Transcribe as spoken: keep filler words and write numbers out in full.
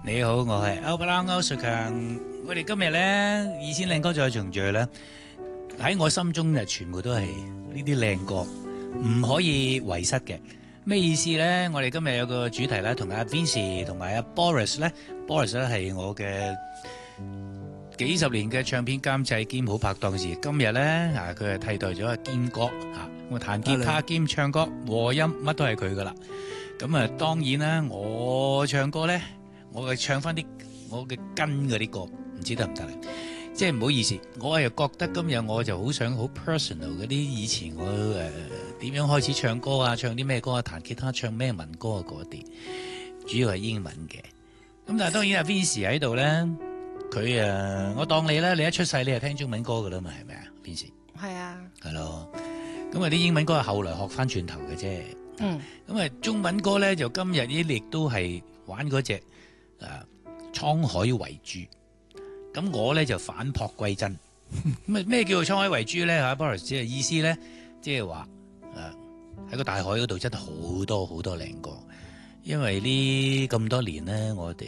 你好，我係歐不拉歐瑞強。我哋今日咧二千靚歌再重聚咧，喺我心中就全部都係呢啲靚歌，唔可以遺失嘅。咩意思咧？我哋今日有個主題咧，同阿 Vincy 同埋阿 Boris 咧 ，Boris 咧係我嘅幾十年嘅唱片監製兼好拍檔時，今日咧啊佢係替代咗阿堅哥嚇，我彈吉他兼唱歌和音乜都係佢噶啦。咁啊當然啦，我唱歌咧，我係唱翻啲我嘅根嗰啲歌，唔知得唔得咧？即係唔好意思，我係覺得今日我就好想好 personal 嗰啲以前我誒點、呃、樣開始唱歌啊，唱啲咩歌啊，彈吉他唱咩民歌啊嗰啲，主要係英文嘅。咁但係當然阿 Vincy 喺度咧，佢誒、呃、我當你咧，你一出世你係聽中文歌噶啦嘛，係咪啊 Vincy？ 係啊， 係咯。咁啊啲英文歌係後來學翻轉頭嘅啫。 嗯。咁啊中文歌咧就今日呢亦都係玩嗰隻誒滄海遺珠。咁我咧就反璞歸真。咁啊咩叫做滄海遺珠咧？嚇 Boris 只係意思咧，即係話誒喺個大海嗰度真係好多好多靚歌。因為呢咁多年咧，我哋